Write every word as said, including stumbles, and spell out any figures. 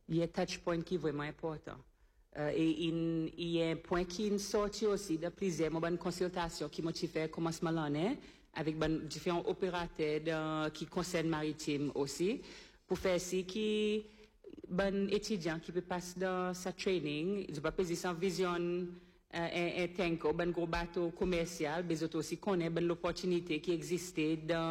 il y a un touch point qui est vraiment important. Euh, et il, il y a un point qui est sorti aussi de plusieurs bonnes consultations qui m'ont fait commencement l'année avec ben, différents opérateurs de, qui concernent maritime aussi pour faire ci qui ben étudiant qui peut passer dans sa training, il va passer sans vision euh, un, un tank ou ben gros bateau commercial, mais aussi connaît ben l'opportunité qui existait dans